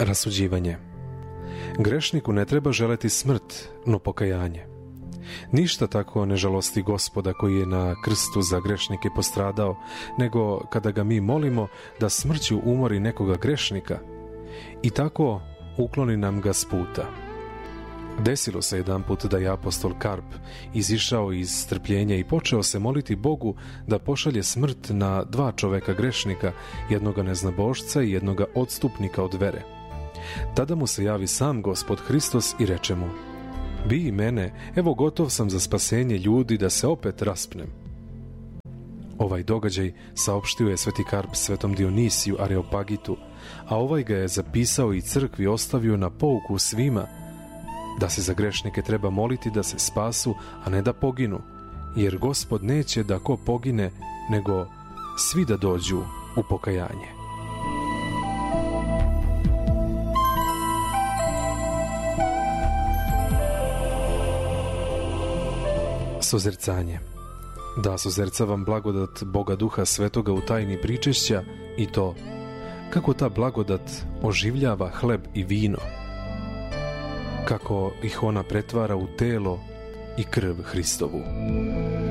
Rasuđivanje. Grešniku ne treba želeti smrt, no pokajanje. Ništa tako ne žalosti Gospoda koji je na krstu za grešnike postradao, nego kada ga mi molimo da smrću umori nekoga grešnika i tako ukloni nam ga s puta. Desilo se jedanput da je apostol Karp izišao iz strpljenja i počeo se moliti Bogu da pošalje smrt na 2 čoveka grešnika, jednoga neznabošca i jednoga odstupnika od vere. Tada mu se javi sam Gospod Hristos i reče mu: "Bi i mene, evo gotov sam za spasenje ljudi da se opet raspnem." Ovaj događaj saopštio je sveti Karp svetom Dionisiju Areopagitu, a ovaj ga je zapisao i crkvi ostavio na pouku svima, da se za grešnike treba moliti da se spasu, a ne da poginu, jer Gospod neće da ko pogine, nego svi da dođu u pokajanje. Sozercanje. Da sozercavam blagodat Boga Duha Svetoga u tajni pričešća i to kako ta blagodat oživljava hleb i vino, kako ih ona pretvara u telo i krv Hristovu.